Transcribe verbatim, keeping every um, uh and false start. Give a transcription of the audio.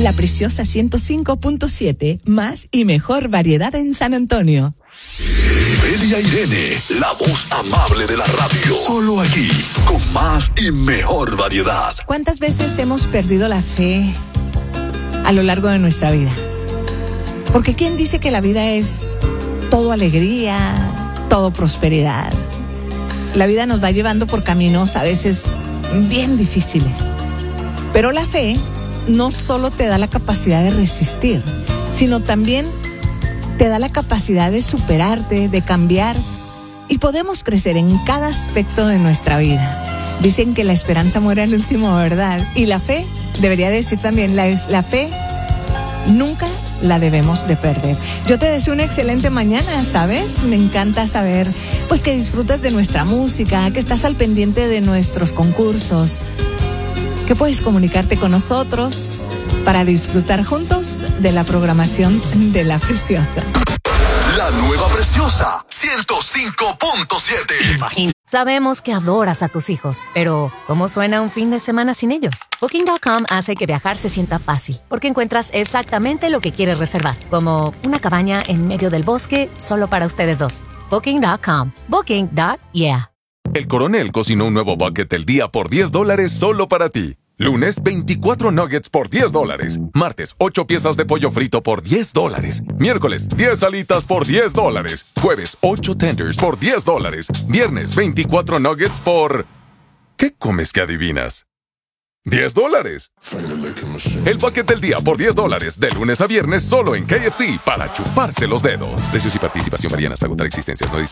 La Preciosa ciento cinco punto siete, más y mejor variedad en San Antonio. Belia Irene, la voz amable de la radio. Solo aquí, con más y mejor variedad. ¿Cuántas veces hemos perdido la fe a lo largo de nuestra vida? Porque ¿quién dice que la vida es todo alegría, todo prosperidad? La vida nos va llevando por caminos a veces bien difíciles. Pero la fe no solo te da la capacidad de resistir, sino también te da la capacidad de superarte, de cambiar, y podemos crecer en cada aspecto de nuestra vida. Dicen que la esperanza muere al último, ¿verdad? Y la fe, debería decir también, la, la fe nunca la debemos de perder. Yo te deseo una excelente mañana, ¿sabes? Me encanta saber pues que disfrutas de nuestra música, que estás al pendiente de nuestros concursos, que puedes comunicarte con nosotros para disfrutar juntos de la programación de La Preciosa. La nueva Preciosa ciento cinco punto siete. Imagina. Sabemos que adoras a tus hijos, pero ¿cómo suena un fin de semana sin ellos? Booking punto com hace que viajar se sienta fácil, porque encuentras exactamente lo que quieres reservar, como una cabaña en medio del bosque solo para ustedes dos. Booking punto com. Booking. Yeah. El Coronel cocinó un nuevo bucket del día por diez dólares solo para ti. Lunes, veinticuatro nuggets por diez dólares. Martes, ocho piezas de pollo frito por diez dólares. Miércoles, diez alitas por diez dólares. Jueves, ocho tenders por diez dólares. Viernes, veinticuatro nuggets por... ¿Qué comes que adivinas? diez dólares. El bucket del día por diez dólares. De lunes a viernes solo en K F C para chuparse los dedos. Precios y participación varían hasta agotar existencias. No